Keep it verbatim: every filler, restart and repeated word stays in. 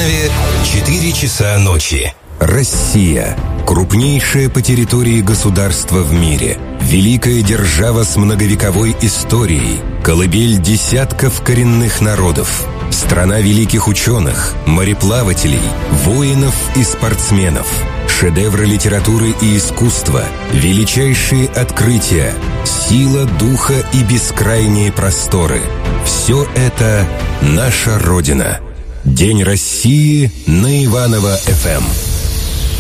Иванове четыре часа ночи. Россия. Крупнейшее по территории государство в мире. Великая держава с многовековой историей. Колыбель десятков коренных народов. Страна великих ученых, мореплавателей, воинов и спортсменов. Шедевры литературы и искусства, величайшие открытия, сила духа и бескрайние просторы. Все это наша Родина. День России на Иваново эф эм.